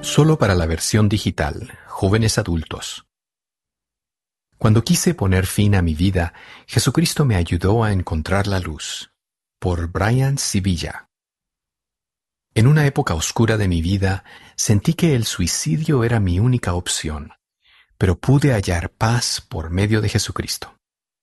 Solo para la versión digital, jóvenes adultos. Cuando quise poner fin a mi vida, Jesucristo me ayudó a encontrar la luz. Por Brian Sibilla. En una época oscura de mi vida, sentí que el suicidio era mi única opción, pero pude hallar paz por medio de Jesucristo.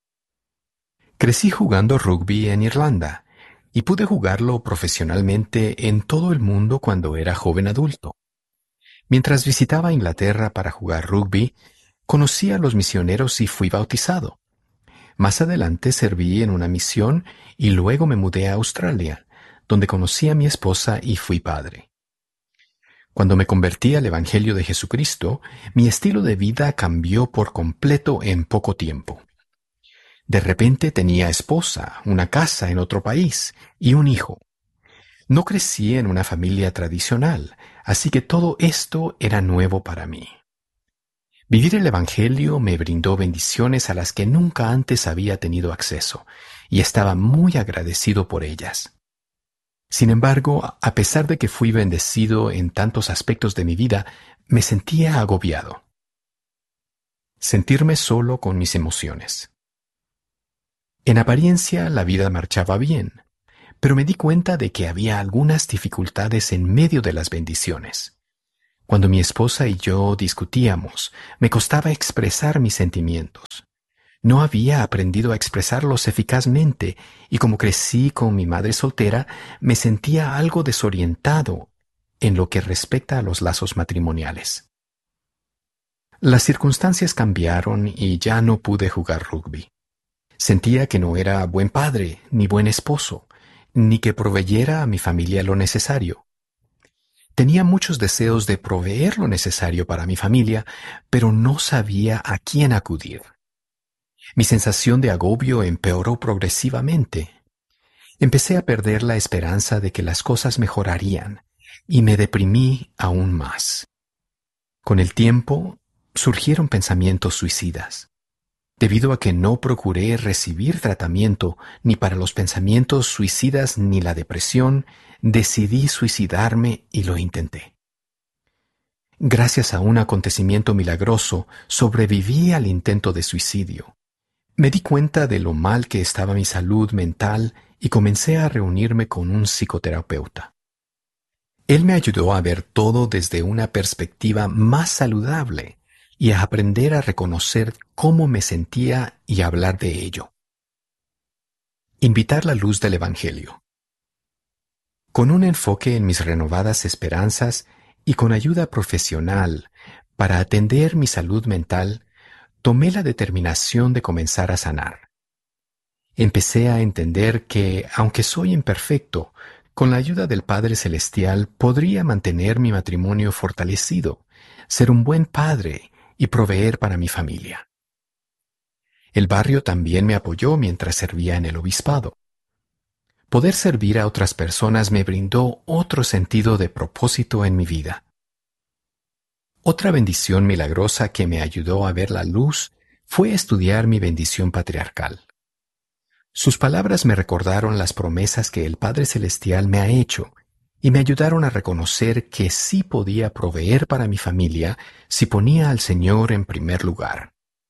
Crecí jugando rugby en Irlanda y pude jugarlo profesionalmente en todo el mundo cuando era joven adulto. Mientras visitaba Inglaterra para jugar rugby, conocí a los misioneros y fui bautizado. Más adelante serví en una misión y luego me mudé a Australia, donde conocí a mi esposa y fui padre. Cuando me convertí al Evangelio de Jesucristo, mi estilo de vida cambió por completo en poco tiempo. De repente tenía esposa, una casa en otro país y un hijo. No crecí en una familia tradicional, así que todo esto era nuevo para mí. Vivir el Evangelio me brindó bendiciones a las que nunca antes había tenido acceso, y estaba muy agradecido por ellas. Sin embargo, a pesar de que fui bendecido en tantos aspectos de mi vida, me sentía agobiado. Sentirme solo con mis emociones. En apariencia, la vida marchaba bien, pero me di cuenta de que había algunas dificultades en medio de las bendiciones. Cuando mi esposa y yo discutíamos, me costaba expresar mis sentimientos. No había aprendido a expresarlos eficazmente y como crecí con mi madre soltera, me sentía algo desorientado en lo que respecta a los lazos matrimoniales. Las circunstancias cambiaron y ya no pude jugar rugby. Sentía que no era buen padre ni buen esposo, ni que proveyera a mi familia lo necesario. Tenía muchos deseos de proveer lo necesario para mi familia, pero no sabía a quién acudir. Mi sensación de agobio empeoró progresivamente. Empecé a perder la esperanza de que las cosas mejorarían y me deprimí aún más. Con el tiempo, surgieron pensamientos suicidas. Debido a que no procuré recibir tratamiento ni para los pensamientos suicidas ni la depresión, decidí suicidarme y lo intenté. Gracias a un acontecimiento milagroso, sobreviví al intento de suicidio. Me di cuenta de lo mal que estaba mi salud mental y comencé a reunirme con un psicoterapeuta. Él me ayudó a ver todo desde una perspectiva más saludable y a aprender a reconocer cómo me sentía y hablar de ello. Invitar la luz del Evangelio. Con un enfoque en mis renovadas esperanzas y con ayuda profesional para atender mi salud mental, tomé la determinación de comenzar a sanar. Empecé a entender que, aunque soy imperfecto, con la ayuda del Padre Celestial podría mantener mi matrimonio fortalecido, ser un buen padre y proveer para mi familia. El barrio también me apoyó mientras servía en el obispado. Poder servir a otras personas me brindó otro sentido de propósito en mi vida. Otra bendición milagrosa que me ayudó a ver la luz fue estudiar mi bendición patriarcal. Sus palabras me recordaron las promesas que el Padre Celestial me ha hecho y me ayudaron a reconocer que sí podía proveer para mi familia si ponía al Señor en primer lugar.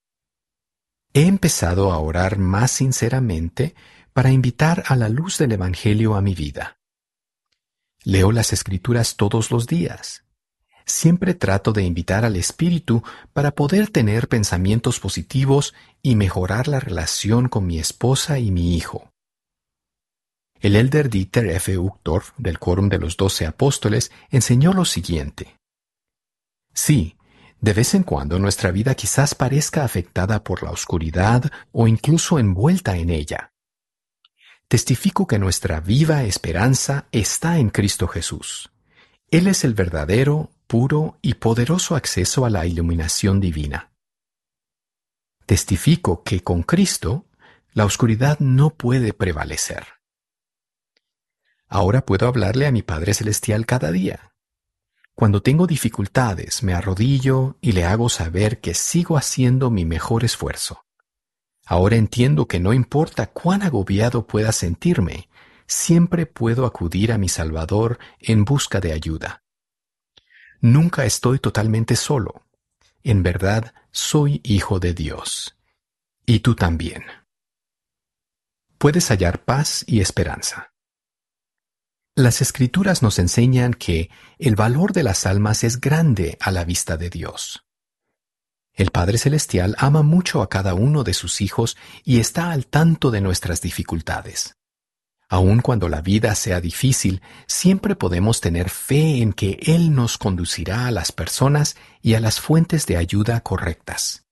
He empezado a orar más sinceramente para invitar a la luz del Evangelio a mi vida. Leo las Escrituras todos los días. Siempre trato de invitar al Espíritu para poder tener pensamientos positivos y mejorar la relación con mi esposa y mi hijo. El elder Dieter F. Uchtdorf, del Quórum de los 12 Apóstoles, enseñó lo siguiente. Sí, de vez en cuando nuestra vida quizás parezca afectada por la oscuridad o incluso envuelta en ella. Testifico que nuestra viva esperanza está en Cristo Jesús. Él es el verdadero, puro y poderoso acceso a la iluminación divina. Testifico que con Cristo, la oscuridad no puede prevalecer. Ahora puedo hablarle a mi Padre Celestial cada día. Cuando tengo dificultades, me arrodillo y le hago saber que sigo haciendo mi mejor esfuerzo. Ahora entiendo que no importa cuán agobiado pueda sentirme, siempre puedo acudir a mi Salvador en busca de ayuda. Nunca estoy totalmente solo. En verdad, soy hijo de Dios. Y tú también. Puedes hallar paz y esperanza. Las Escrituras nos enseñan que el valor de las almas es grande a la vista de Dios. El Padre Celestial ama mucho a cada uno de sus hijos y está al tanto de nuestras dificultades. Aun cuando la vida sea difícil, siempre podemos tener fe en que Él nos conducirá a las personas y a las fuentes de ayuda correctas.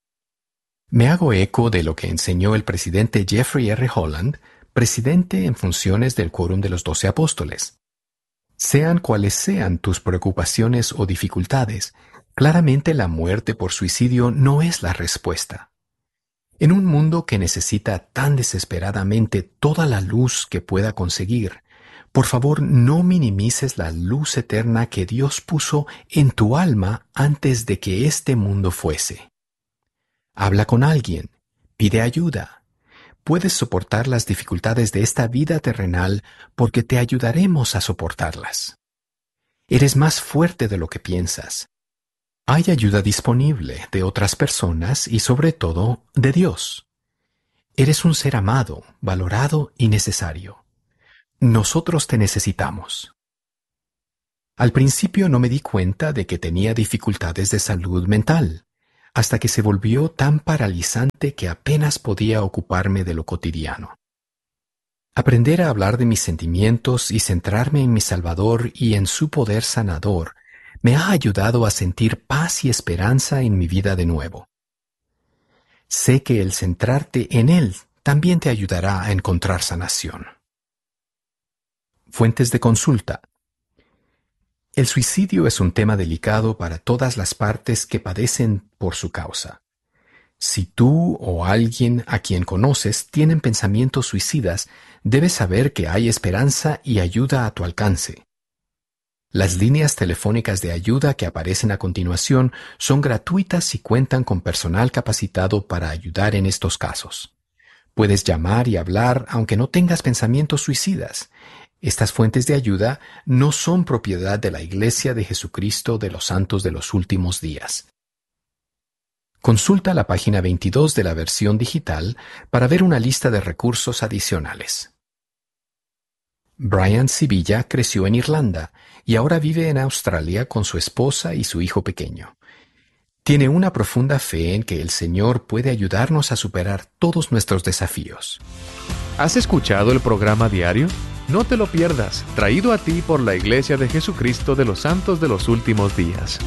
Me hago eco de lo que enseñó el presidente Jeffrey R. Holland, presidente en funciones del Quórum de los 12 Apóstoles. Sean cuales sean tus preocupaciones o dificultades, claramente la muerte por suicidio no es la respuesta. En un mundo que necesita tan desesperadamente toda la luz que pueda conseguir, por favor no minimices la luz eterna que Dios puso en tu alma antes de que este mundo fuese. Habla con alguien, pide ayuda. Puedes soportar las dificultades de esta vida terrenal porque te ayudaremos a soportarlas. Eres más fuerte de lo que piensas. Hay ayuda disponible de otras personas y sobre todo de Dios. Eres un ser amado, valorado y necesario. Nosotros te necesitamos. Al principio no me di cuenta de que tenía dificultades de salud mental, hasta que se volvió tan paralizante que apenas podía ocuparme de lo cotidiano. Aprender a hablar de mis sentimientos y centrarme en mi Salvador y en su poder sanador me ha ayudado a sentir paz y esperanza en mi vida de nuevo. Sé que el centrarte en Él también te ayudará a encontrar sanación. Fuentes de consulta. El suicidio es un tema delicado para todas las partes que padecen por su causa. Si tú o alguien a quien conoces tienen pensamientos suicidas, debes saber que hay esperanza y ayuda a tu alcance. Las líneas telefónicas de ayuda que aparecen a continuación son gratuitas y cuentan con personal capacitado para ayudar en estos casos. Puedes llamar y hablar aunque no tengas pensamientos suicidas. Estas fuentes de ayuda no son propiedad de la Iglesia de Jesucristo de los Santos de los Últimos Días. Consulta la página 22 de la versión digital para ver una lista de recursos adicionales. Brian Sibilla creció en Irlanda y ahora vive en Australia con su esposa y su hijo pequeño. Tiene una profunda fe en que el Señor puede ayudarnos a superar todos nuestros desafíos. ¿Has escuchado el programa diario? No te lo pierdas, traído a ti por la Iglesia de Jesucristo de los Santos de los Últimos Días.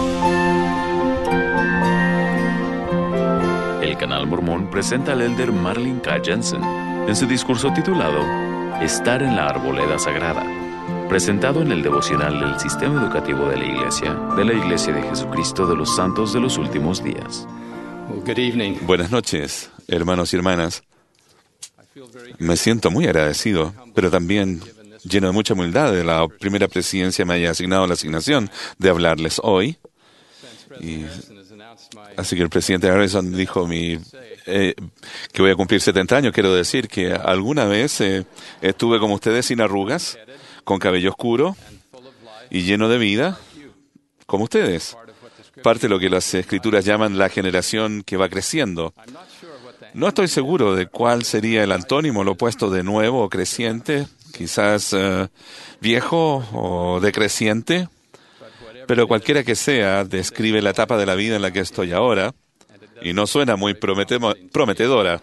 El Canal Mormón presenta al elder Marlin K. Jensen en su discurso titulado Estar en la Arboleda Sagrada, presentado en el devocional del Sistema Educativo de la Iglesia de Jesucristo de los Santos de los Últimos Días. Buenas noches, hermanos y hermanas. Me siento muy agradecido, pero también lleno de mucha humildad de la primera presidencia me haya asignado la asignación de hablarles hoy. Así que el presidente Harrison dijo que voy a cumplir 70 años. Quiero decir que alguna vez estuve como ustedes, sin arrugas, con cabello oscuro y lleno de vida, como ustedes. Parte de lo que las Escrituras llaman la generación que va creciendo. No estoy seguro de cuál sería el antónimo, lo opuesto de nuevo o creciente, quizás viejo o decreciente, pero cualquiera que sea, describe la etapa de la vida en la que estoy ahora y no suena muy prometedora.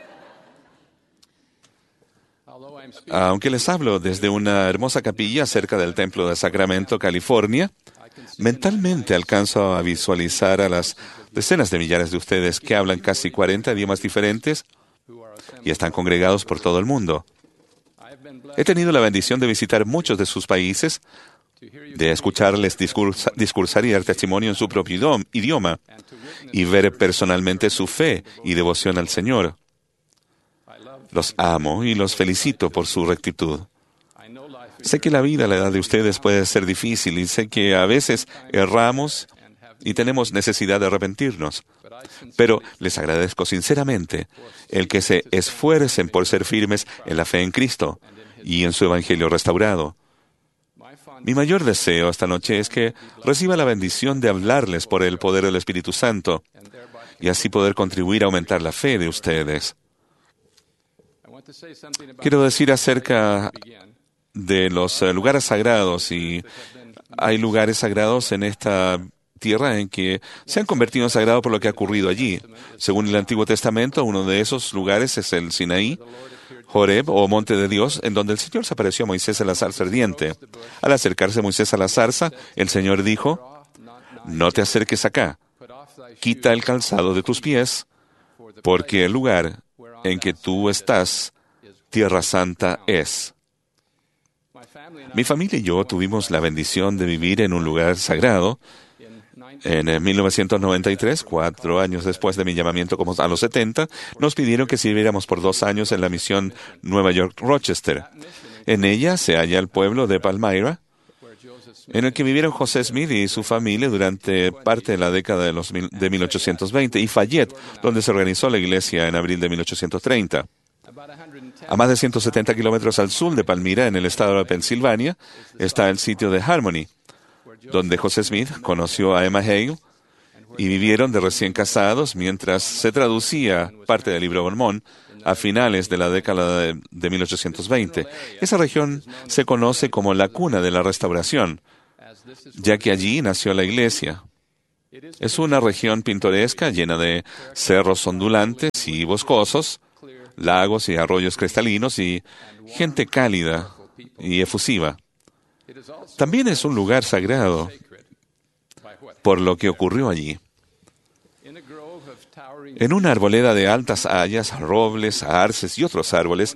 Aunque les hablo desde una hermosa capilla cerca del Templo de Sacramento, California, mentalmente alcanzo a visualizar a las decenas de millares de ustedes que hablan casi 40 idiomas diferentes y están congregados por todo el mundo. He tenido la bendición de visitar muchos de sus países, de escucharles discursar y dar testimonio en su propio idioma y ver personalmente su fe y devoción al Señor. Los amo y los felicito por su rectitud. Sé que la vida a la edad de ustedes puede ser difícil y sé que a veces erramos y tenemos necesidad de arrepentirnos. Pero les agradezco sinceramente el que se esfuercen por ser firmes en la fe en Cristo y en su Evangelio restaurado. Mi mayor deseo esta noche es que reciba la bendición de hablarles por el poder del Espíritu Santo y así poder contribuir a aumentar la fe de ustedes. Quiero decir acerca de los lugares sagrados, y hay lugares sagrados en esta tierra en que se han convertido en sagrados por lo que ha ocurrido allí. Según el Antiguo Testamento, uno de esos lugares es el Sinaí, Horeb o Monte de Dios, en donde el Señor se apareció a Moisés en la zarza ardiente. Al acercarse Moisés a la zarza, el Señor dijo: no te acerques acá, quita el calzado de tus pies, porque el lugar en que tú estás, tierra santa es. Mi familia y yo tuvimos la bendición de vivir en un lugar sagrado. En 1993, 4 años después de mi llamamiento como a los 70, nos pidieron que sirviéramos por 2 años en la misión Nueva York-Rochester. En ella se halla el pueblo de Palmyra, en el que vivieron José Smith y su familia durante parte de la década de 1820, y Fayette, donde se organizó la iglesia en abril de 1830. A más de 170 kilómetros al sur de Palmyra, en el estado de Pensilvania, está el sitio de Harmony, donde José Smith conoció a Emma Hale y vivieron de recién casados mientras se traducía parte del Libro de Mormón a finales de la década de 1820. Esa región se conoce como la cuna de la restauración, ya que allí nació la iglesia. Es una región pintoresca llena de cerros ondulantes y boscosos, lagos y arroyos cristalinos y gente cálida y efusiva. También es un lugar sagrado por lo que ocurrió allí. En una arboleda de altas hayas, robles, arces y otros árboles,